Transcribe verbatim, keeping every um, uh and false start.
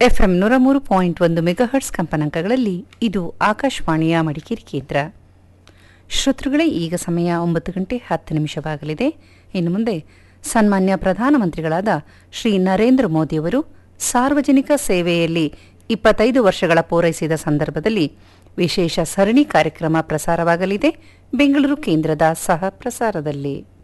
FM ನೂರ ಮೂರು point ಒಂದು ಮೆಗಾಹರ್ಟ್ಸ್ ಕಂಪನಾಂಕಗಳಲ್ಲಿ ಇದು ಆಕಾಶವಾಣಿಯ ಮಡಿಕೇರಿ ಕೇಂದ್ರ. ಶ್ರೋತೃಗಳೇ, ಈಗ ಸಮಯ ಒಂಬತ್ತು ಗಂಟೆ ಹತ್ತು ನಿಮಿಷವಾಗಲಿದೆ. ಇನ್ನು ಮುಂದೆ ಸನ್ಮಾನ್ಯ ಪ್ರಧಾನಮಂತ್ರಿಗಳಾದ ಶ್ರೀ ನರೇಂದ್ರ ಮೋದಿಯವರು ಸಾರ್ವಜನಿಕ ಸೇವೆಯಲ್ಲಿ ಇಪ್ಪತ್ತೈದು ವರ್ಷಗಳ ಪೂರೈಸಿದ ಸಂದರ್ಭದಲ್ಲಿ ವಿಶೇಷ ಸರಣಿ ಕಾರ್ಯಕ್ರಮ ಪ್ರಸಾರವಾಗಲಿದೆ. ಬೆಂಗಳೂರು ಕೇಂದ್ರದ ಸಹ ಪ್ರಸಾರದಲ್ಲಿ